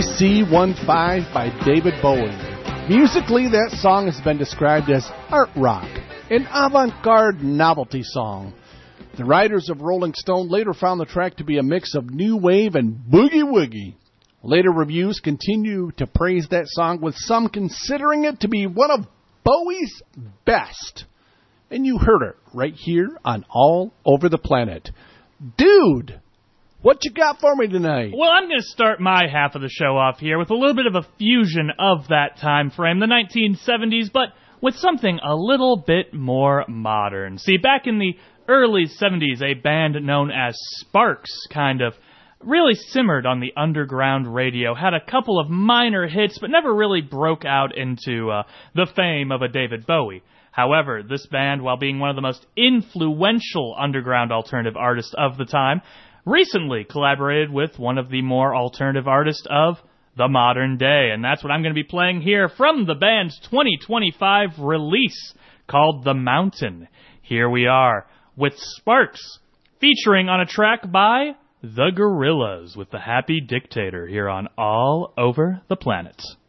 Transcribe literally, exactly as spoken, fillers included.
C fifteen by David Bowie. Musically, that song has been described as art rock, an avant-garde novelty song. The writers of Rolling Stone later found the track to be a mix of new wave and boogie-woogie. Later reviews continue to praise that song, with some considering it to be one of Bowie's best. And you heard it right here on All Over the Planet. Dude, what you got for me tonight? Well, I'm going to start my half of the show off here with a little bit of a fusion of that time frame, the nineteen seventies, but with something a little bit more modern. See, back in the early seventies, a band known as Sparks kind of really simmered on the underground radio, had a couple of minor hits, but never really broke out into uh, the fame of a David Bowie. However, this band, while being one of the most influential underground alternative artists of the time, recently collaborated with one of the more alternative artists of the modern day. And that's what I'm going to be playing here from the band's twenty twenty-five release called The Mountain. Here we are with Sparks, featuring on a track by The Gorillaz with The Happy Dictator here on All Over the Planet.